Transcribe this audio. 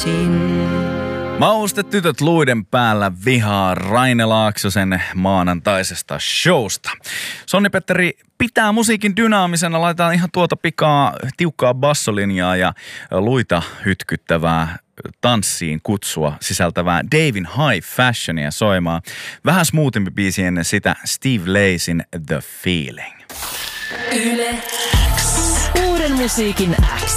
yksin. Maustetytöt luiden päällä vihaa Raine Laaksosen maanantaisesta showsta. Sonni-Petteri pitää musiikin dynaamisena, laitetaan ihan tuota pikaa tiukkaa bassolinjaa ja luita hytkyttävää tanssiin kutsua sisältävää Davin High Fashionia soimaan. Vähän smoothimpi biisi ennen sitä Steve Lacyn The Feeling. Yle X. Uuden musiikin X.